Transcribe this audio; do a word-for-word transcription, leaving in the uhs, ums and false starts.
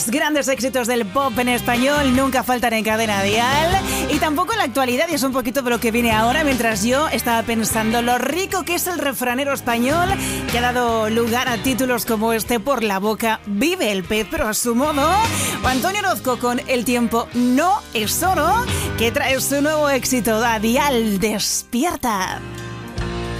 Los grandes éxitos del pop en español nunca faltan en Cadena Dial, y tampoco en la actualidad, y es un poquito de lo que viene ahora, mientras yo estaba pensando lo rico que es el refranero español que ha dado lugar a títulos como este: Por la boca vive el pez, pero a su modo. O Antonio Orozco con El tiempo no es oro, que trae su nuevo éxito, da Dial Despierta.